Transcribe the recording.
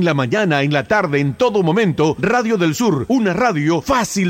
En la mañana, en la tarde, en todo momento, Radio del Sur, una radio fácil